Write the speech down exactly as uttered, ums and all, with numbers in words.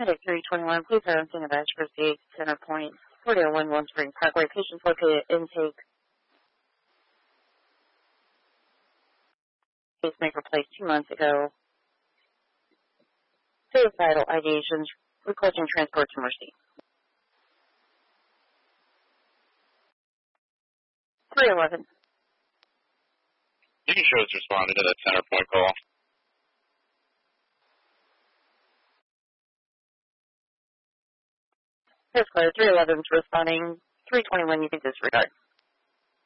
Medic three twenty-one, please have a badge for state center point, four oh one One Spring Parkway. Patients located at intake. Pacemaker placed two months ago. Suicidal ideations, requesting transport to Mercy. three eleven. You can show us responding to that center point call. That's clear. three eleven is responding. three twenty-one, you can disregard.